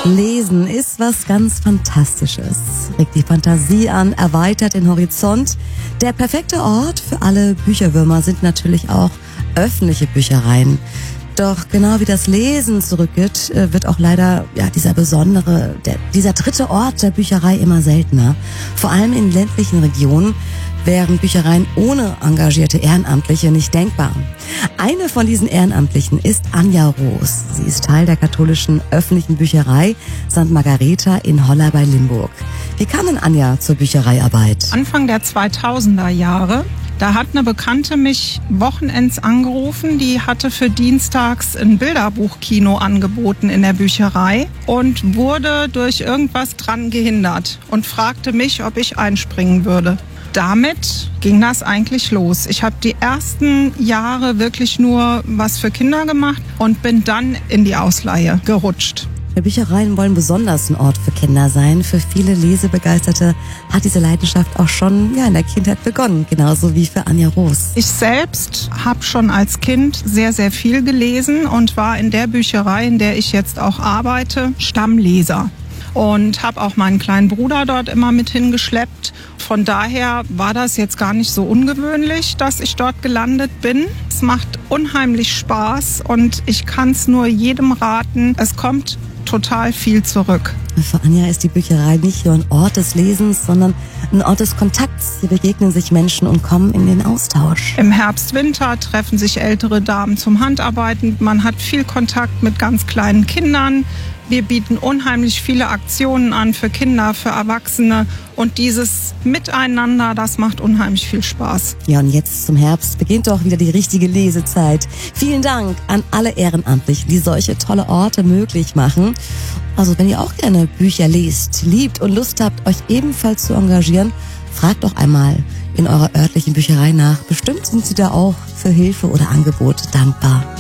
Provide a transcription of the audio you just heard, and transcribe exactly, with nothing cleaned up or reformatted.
Lesen ist was ganz Fantastisches. Regt die Fantasie an, erweitert den Horizont. Der perfekte Ort für alle Bücherwürmer sind natürlich auch öffentliche Büchereien. Doch genau wie das Lesen zurückgeht, wird auch leider ja dieser besondere, der, dieser dritte Ort der Bücherei immer seltener. Vor allem in ländlichen Regionen wären Büchereien ohne engagierte Ehrenamtliche nicht denkbar. Eine von diesen Ehrenamtlichen ist Anja Roos. Sie ist Teil der katholischen öffentlichen Bücherei Sankt Margareta in Holla bei Limburg. Wie kam denn Anja zur Büchereiarbeit? Anfang der zweitausender Jahre, da hat eine Bekannte mich wochenends angerufen, die hatte für dienstags ein Bilderbuchkino angeboten in der Bücherei und wurde durch irgendwas dran gehindert und fragte mich, ob ich einspringen würde. Damit ging das eigentlich los. Ich habe die ersten Jahre wirklich nur was für Kinder gemacht und bin dann in die Ausleihe gerutscht. Büchereien wollen besonders ein Ort für Kinder sein. Für viele Lesebegeisterte hat diese Leidenschaft auch schon ja, in der Kindheit begonnen, genauso wie für Anja Roos. Ich selbst habe schon als Kind sehr, sehr viel gelesen und war in der Bücherei, in der ich jetzt auch arbeite, Stammleser. Und habe auch meinen kleinen Bruder dort immer mit hingeschleppt. Von daher war das jetzt gar nicht so ungewöhnlich, dass ich dort gelandet bin. Es macht unheimlich Spaß und ich kann es nur jedem raten. Es kommt total viel zurück. Für Anja ist die Bücherei nicht nur ein Ort des Lesens, sondern ein Ort des Kontakts. Hier begegnen sich Menschen und kommen in den Austausch. Im Herbst, Winter treffen sich ältere Damen zum Handarbeiten. Man hat viel Kontakt mit ganz kleinen Kindern. Wir bieten unheimlich viele Aktionen an für Kinder, für Erwachsene und dieses Miteinander, das macht unheimlich viel Spaß. Ja, und jetzt zum Herbst beginnt doch wieder die richtige Lesezeit. Vielen Dank an alle Ehrenamtlichen, die solche tolle Orte möglich machen. Also wenn ihr auch gerne Bücher lest, liebt und Lust habt, euch ebenfalls zu engagieren, fragt doch einmal in eurer örtlichen Bücherei nach. Bestimmt sind sie da auch für Hilfe oder Angebot dankbar.